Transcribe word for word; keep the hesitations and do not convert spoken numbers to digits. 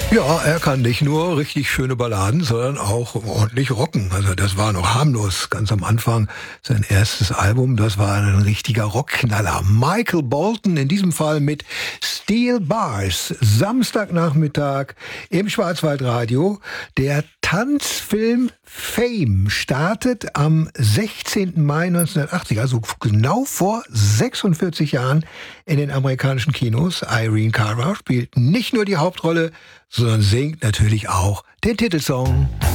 Ja, er kann nicht nur richtig schöne Balladen, sondern auch ordentlich rocken. Also das war noch harmlos ganz am Anfang. Sein erstes Album, das war ein richtiger Rockknaller. Michael Bolton, in diesem Fall mit Steel Bars. Samstagnachmittag im Schwarzwaldradio. Der Tanzfilm Fame startet am sechzehnten Mai neunzehnhundertachtzig, also genau vor sechsundvierzig Jahren in den amerikanischen Kinos. Irene Cara spielt nicht nur die Hauptrolle, sondern singt natürlich auch den Titelsong.